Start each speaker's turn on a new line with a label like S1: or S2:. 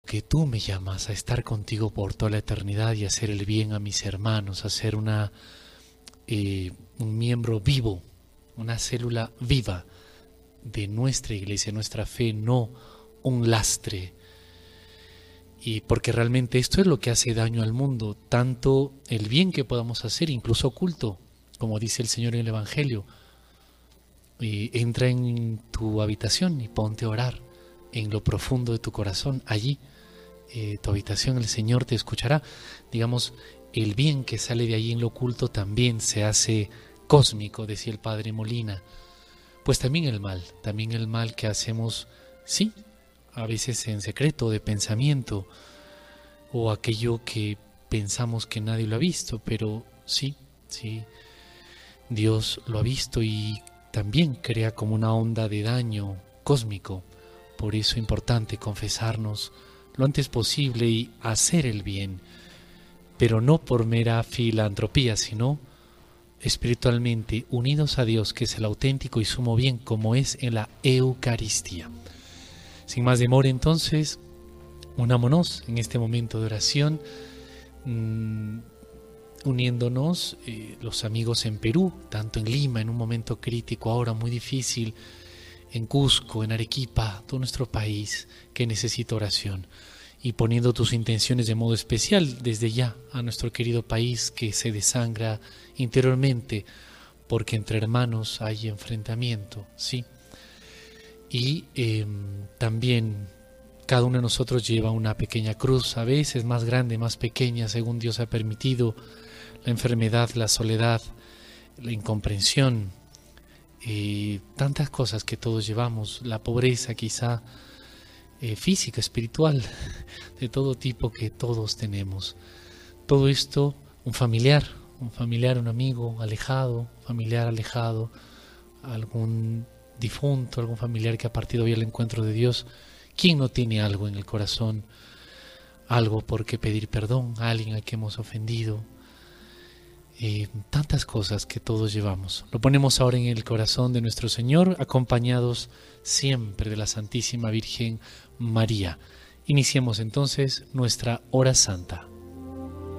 S1: que tú me llamas a estar contigo por toda la eternidad y a hacer el bien a mis hermanos, a ser un miembro vivo, una célula viva de nuestra iglesia, nuestra fe, no un lastre. Y porque realmente esto es lo que hace daño al mundo, tanto el bien que podamos hacer, incluso oculto, como dice el Señor en el Evangelio. Entra en tu habitación y ponte a orar en lo profundo de tu corazón. Allí, tu habitación, el Señor te escuchará. Digamos, el bien que sale de allí en lo oculto también se hace cósmico, decía el Padre Molina. Pues también el mal que hacemos, sí, a veces en secreto, de pensamiento, o aquello que pensamos que nadie lo ha visto, pero sí, Dios lo ha visto y también crea como una onda de daño cósmico. Por eso es importante confesarnos lo antes posible y hacer el bien, pero no por mera filantropía, sino espiritualmente unidos a Dios, que es el auténtico y sumo bien, como es en la Eucaristía. Sin más demora, entonces, unámonos en este momento de oración, uniéndonos los amigos en Perú, tanto en Lima, en un momento crítico ahora muy difícil, en Cusco, en Arequipa, todo nuestro país que necesita oración, y poniendo tus intenciones de modo especial desde ya a nuestro querido país que se desangra interiormente porque entre hermanos hay enfrentamiento, ¿sí? Y también cada uno de nosotros lleva una pequeña cruz, a veces más grande, más pequeña, según Dios ha permitido, la enfermedad, la soledad, la incomprensión, tantas cosas que todos llevamos, la pobreza quizá física, espiritual, de todo tipo que todos tenemos. Todo esto, un familiar, un amigo alejado, familiar alejado, algún difunto, algún familiar que ha partido hoy al encuentro de Dios. ¿Quién no tiene algo en el corazón? Algo por qué pedir perdón a alguien a quien hemos ofendido. Tantas cosas que todos llevamos. Lo ponemos ahora en el corazón de nuestro Señor, acompañados siempre de la Santísima Virgen María. Iniciemos entonces nuestra hora santa.